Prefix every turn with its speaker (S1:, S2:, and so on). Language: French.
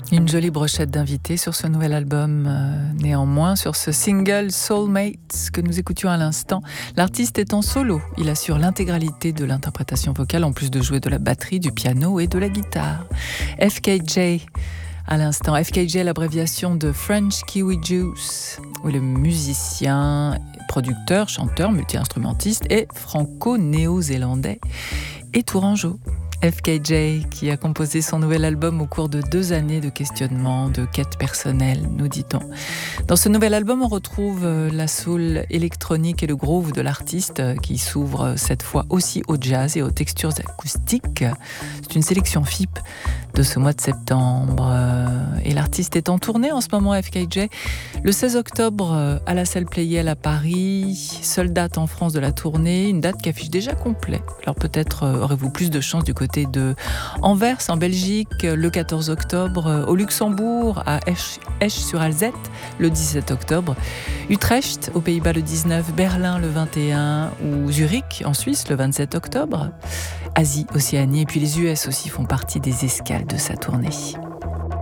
S1: Une jolie brochette d'invités sur ce nouvel album. Néanmoins, sur ce single Soulmates que nous écoutions à l'instant, l'artiste est en solo. Il assure l'intégralité de l'interprétation vocale en plus de jouer de la batterie, du piano et de la guitare. FKJ à l'instant. FKJ est l'abréviation de French Kiwi Juice, où le musicien, producteur, chanteur, multi-instrumentiste et franco-néo-zélandais et tourangeau. FKJ, qui a composé son nouvel album au cours de 2 années de questionnement, de quête personnelle, nous dit-on. Dans ce nouvel album, on retrouve la soul électronique et le groove de l'artiste qui s'ouvre cette fois aussi au jazz et aux textures acoustiques. C'est une sélection FIP de ce mois de septembre. Et l'artiste est en tournée en ce moment, FKJ. Le 16 octobre, à la salle Playel à Paris. Seule date en France de la tournée, une date qui affiche déjà complet. Alors peut-être aurez-vous plus de chance du côté de Anvers, en Belgique, le 14 octobre, au Luxembourg, à Esch-sur-Alzette, le 17 octobre, Utrecht, aux Pays-Bas, le 19, Berlin, le 21, ou Zurich, en Suisse, le 27 octobre, Asie, Océanie, et puis les US aussi font partie des escales de sa tournée.